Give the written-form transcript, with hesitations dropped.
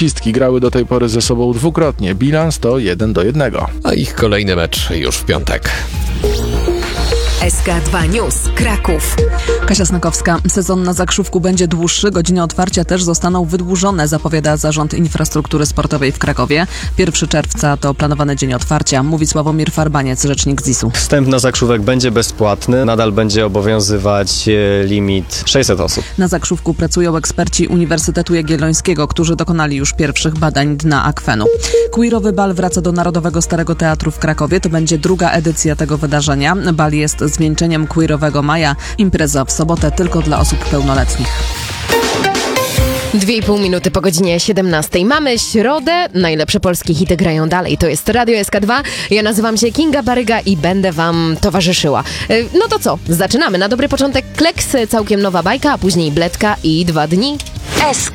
Tenisistki grały do tej pory ze sobą dwukrotnie. Bilans to 1-1. A ich kolejny mecz już w piątek. SK2 News Kraków. Kasia Snakowska. Sezon na Zakrzówku będzie dłuższy. Godziny otwarcia też zostaną wydłużone, zapowiada Zarząd Infrastruktury Sportowej w Krakowie. 1 czerwca to planowany dzień otwarcia, mówi Sławomir Farbaniec, rzecznik ZIS-u. Wstęp na Zakrzówek będzie bezpłatny. Nadal będzie obowiązywać limit 600 osób. Na Zakrzówku pracują eksperci Uniwersytetu Jagiellońskiego, którzy dokonali już pierwszych badań dna akwenu. Queerowy bal wraca do Narodowego Starego Teatru w Krakowie. To będzie druga edycja tego wydarzenia. Bal jest zwieńczeniem queerowego maja. Impreza w sobotę tylko dla osób pełnoletnich. 2,5 minuty po godzinie 17. Mamy środę, najlepsze polskie hity grają dalej. To jest Radio SK2. Ja nazywam się Kinga Baryga i będę wam towarzyszyła. No to co? Zaczynamy. Na dobry początek Kleks, całkiem nowa bajka, a później Bledka i 2 dni. SK